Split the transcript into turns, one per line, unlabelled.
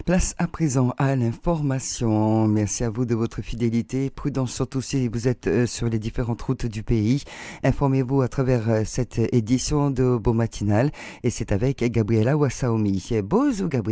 Place à présent à l'information. Merci à vous de votre fidélité. Prudence surtout si vous êtes sur les différentes routes du pays. Informez-vous à travers cette édition de Beau Matinal. Et c'est avec Gabriela Wassaomi. Bonjour Gabriela.